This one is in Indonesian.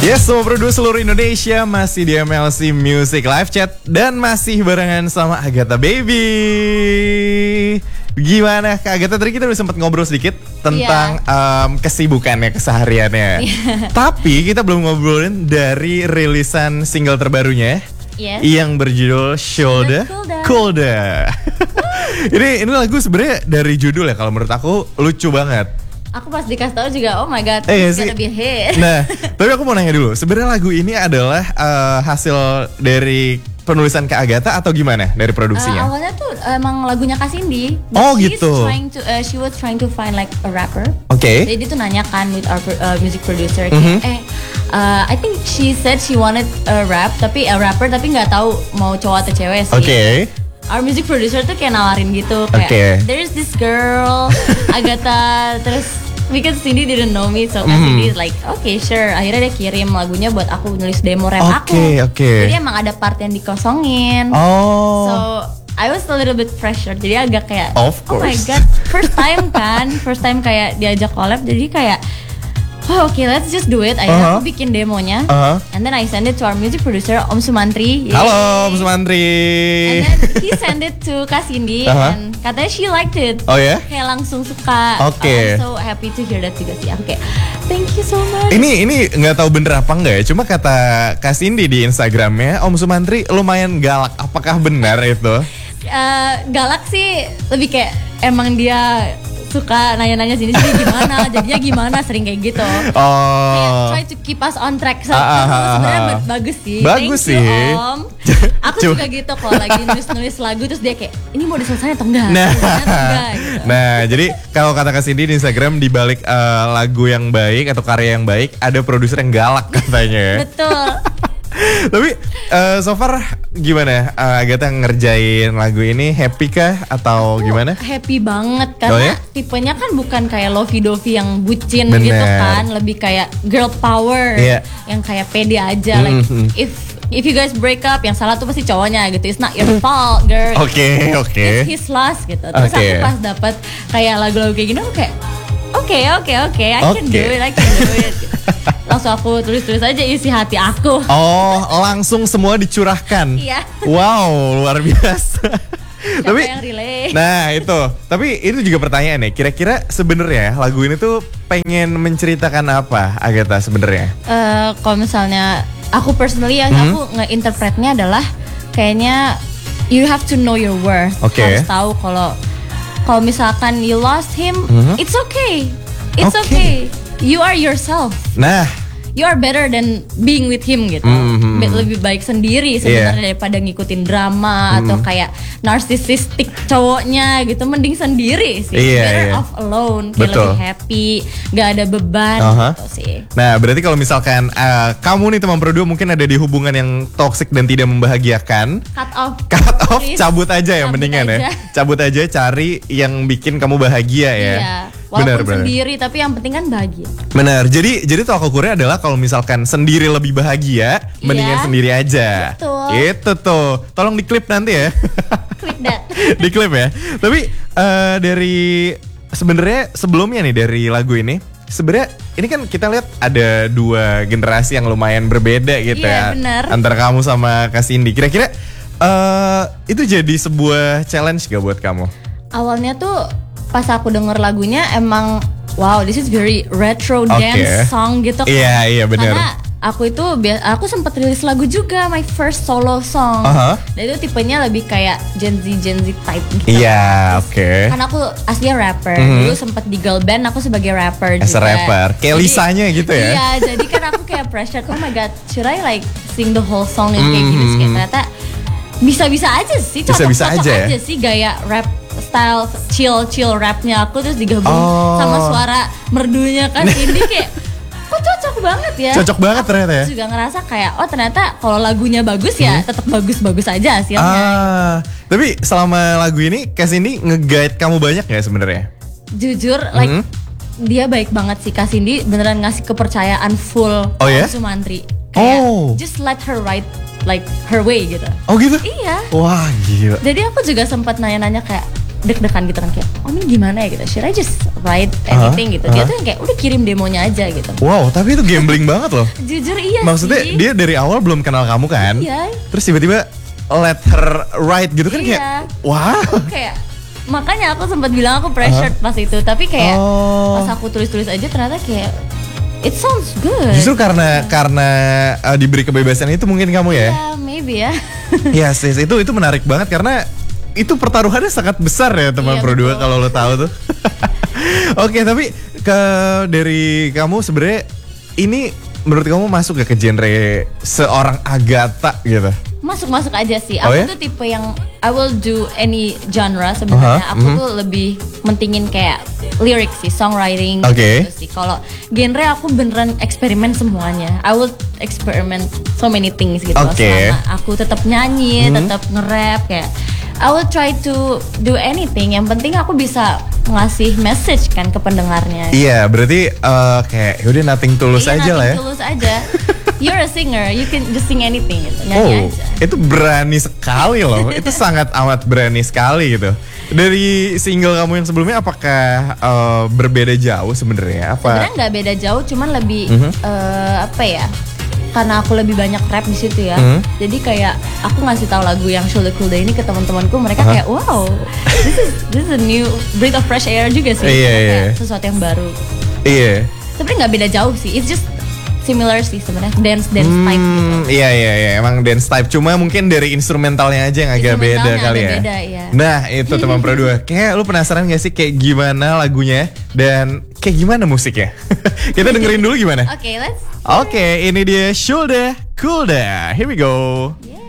Yes, semua produser seluruh Indonesia masih di MLC Music Live Chat dan masih barengan sama Agatha Baby. Gimana Kak Agatha, tadi kita udah sempat ngobrol sedikit tentang kesibukannya, kesehariannya. Tapi kita belum ngobrolin dari rilisan single terbarunya. Yes. Yang berjudul Shoulda Colda. Ini lagu sebenarnya dari judul ya, kalau menurut aku lucu banget. Aku pas dikasih tahu juga, oh my god, it's gonna be a hit. Nah, tapi aku mau nanya dulu, sebenarnya lagu ini adalah hasil dari penulisan Kak Agatha atau gimana dari produksinya? Awalnya tuh emang lagunya Kak Cindy. Oh gitu. She was trying to find like a rapper. Oke. Jadi dia tuh nanyakan with our music producer, I think she said she wanted a rapper tapi nggak tahu mau cowok atau cewek sih. Oke. Our music producer tuh kayak nawarin gitu kayak there's this girl Agatha, terus because Cindy didn't know me, so Cindy is like okay sure. Akhirnya dia kirim lagunya buat aku nulis demo rap aku. Jadi emang ada part yang dikosongin. So I was a little bit pressured. Jadi agak kayak oh my god, first time kayak diajak collab, jadi kayak okay, let's just do it. Akhirnya aku bikin demonya, and then I send it to our music producer Om Sumantri. Halo Om Sumantri. And then he send it to Kak Cindy, and katanya she liked it. Oh ya? Kayak langsung suka. I'm so happy to hear that juga sih. Aku kayak thank you so much. Ini nggak tahu bener apa enggak ya. Cuma kata Kak Cindy di Instagramnya, Om Sumantri lumayan galak. Apakah benar itu? Galak sih, lebih kayak emang dia suka nanya-nanya sini gimana, jadinya gimana, sering kayak gitu. Kayak try to keep us on track. Sebenarnya bagus sih. Bagus Thank sih. you, Om. Aku juga gitu kalau lagi nulis lagu terus dia kayak ini mau diselesain atau enggak? Gitu. Nah, jadi kalau kata Kak Cindy di Instagram, di balik lagu yang baik atau karya yang baik ada produser yang galak katanya. Betul. Tapi so far gimana Agatha ngerjain lagu ini, happy kah atau gimana? Happy banget karena tipenya kan bukan kayak lovey-dovey yang bucin gitu kan, lebih kayak girl power yang kayak pede aja. Like if you guys break up, yang salah tuh pasti cowoknya gitu. It's not your fault, girl. Oke. It's his loss gitu. Terus aku pas dapet kayak lagu-lagu kayak gini, aku kayak oke, I can do it gitu. Langsung aku tulis aja isi hati aku. Langsung semua dicurahkan. Iya. Wow, luar biasa. Siapa yang relate? Nah itu, tapi itu juga pertanyaan ya. Kira-kira sebenarnya lagu ini tuh pengen menceritakan apa, Agatha sebenarnya? Kalau misalnya aku personally aku nge-interpretnya adalah kayaknya you have to know your worth. Harus tahu kalau misalkan you lost him, it's okay. It's okay. You are yourself. Nah, you are better than being with him gitu. Lebih baik sendiri sebenarnya daripada ngikutin drama atau kayak narcissistic cowoknya gitu. Mending sendiri sih. Better off alone. Kayak lebih happy, gak ada beban gitu sih. Nah, berarti kalau misalkan kamu nih teman berdua mungkin ada di hubungan yang toksik dan tidak membahagiakan, cut off, cabut aja ya mendingan ya. Cabut aja, cari yang bikin kamu bahagia ya. Walaupun sendiri, tapi yang penting kan bahagia. Benar. Jadi tolak ukurnya adalah kalau misalkan sendiri lebih bahagia, mendingan sendiri aja. Betul. Itu tuh. Tolong diklip nanti ya. Clip that. Diklip ya. Tapi dari sebenarnya sebelumnya nih dari lagu ini, sebenarnya ini kan kita lihat ada dua generasi yang lumayan berbeda gitu ya. Bener. Antara kamu sama Kak Cindy. Kira-kira itu jadi sebuah challenge gak buat kamu? Awalnya tuh pas aku denger lagunya emang wow, this is very retro dance song gitu kan. Iya benar. Karena aku sempat rilis lagu juga, my first solo song. Dan itu tipenya lebih kayak Gen Z type gitu. Iya, Karena aku aslinya rapper. Dulu sempat di girl band, aku sebagai rapper juga. As a rapper, kayak Lisanya gitu ya. Iya, jadi kan aku kayak pressure, oh my god, should I like sing the whole song yang kayak gini? Kayak ternyata bisa-bisa aja sih, cocok aja sih gaya rap style chill rapnya aku, terus digabung sama suara merdunya Kak Cindy kayak kok cocok banget ya. Cocok banget ternyata ya. Aku juga ngerasa kayak ternyata kalau lagunya bagus ya tetap bagus aja hasilnya. Tapi selama lagu ini Kak Cindy nge-guide kamu banyak ya sebenarnya? Jujur like dia baik banget sih Kak Cindy, beneran ngasih kepercayaan full ke Sumantri. Kayak just let her write like her way gitu. Oh gitu? Iya. Wah gila. Jadi aku juga sempat nanya-nanya kayak deg-degan gitu kan kayak, oh ini gimana ya gitu, should I just write anything gitu. Dia tuh kayak udah kirim demonya aja gitu. Wow, tapi itu gambling banget loh. Jujur iya Maksudnya sih. dia dari awal belum kenal kamu kan? Iya. Terus tiba-tiba let her write gitu kan Iya. kayak wow. Kayak makanya aku sempat bilang aku pressured pas itu, tapi kayak pas aku tulis-tulis aja ternyata kayak it sounds good. Justru karena diberi kebebasan itu mungkin kamu ya? Ya, maybe ya. Iya sis, itu menarik banget karena itu pertaruhannya sangat besar ya teman Iya, Pro 2 betul. kalau lo tahu tuh. Oke, tapi dari kamu sebenarnya ini menurut kamu masuk gak ke genre seorang Agatha gitu? Masuk aja sih. Oh Aku ya? tuh tipe yang I will do any genre sebenarnya. Aku tuh lebih mentingin kayak lirik sih, songwriting Oke. gitu sih. Kalau genre aku beneran eksperimen semuanya. I will experiment so many things gitu. Oke. Selama aku tetap nyanyi, tetap nge-rap kayak I will try to do anything. Yang penting aku bisa ngasih message kan ke pendengarnya. Iya, berarti kayak yaudah nothing tulus Iya, aja lah ya. nothing tulus aja. You're a singer, you can just sing anything gitu, Oh, nyanyi aja. itu berani sekali loh. Itu sangat amat berani sekali gitu. Dari single kamu yang sebelumnya apakah berbeda jauh sebenarnya? Sebenarnya Apa? nggak beda jauh, cuman lebih apa ya? Karena aku lebih banyak rap di situ ya. Jadi kayak aku ngasih tahu lagu yang Shoulda Coolda ini ke teman-temanku, mereka kayak wow, this is a new breath of fresh air juga sih. Iya, Kayak iya. sesuatu yang baru. Iya. Sebenarnya nggak beda jauh sih. It's just similar sih sebenarnya, dance type gitu. Iya, emang dance type. Cuma mungkin dari instrumentalnya aja yang agak beda Instrumentalnya kali agak ya. beda, iya. Nah itu teman Pro 2. Kayak lu penasaran gak sih kayak gimana lagunya dan kayak gimana musiknya? Kita dengerin dulu gimana? Oke, let's. Oke, ini dia Shoulda Coolda. Here we go. Yeah.